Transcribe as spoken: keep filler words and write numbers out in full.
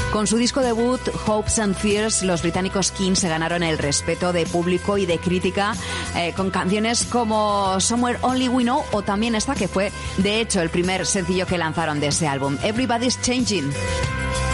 Con su disco debut, Hopes and Fears, los británicos King se ganaron el respeto de público y de crítica eh, con canciones como Somewhere Only We Know o también esta que fue, de hecho, el primer sencillo que lanzaron de ese álbum, Everybody's Changing.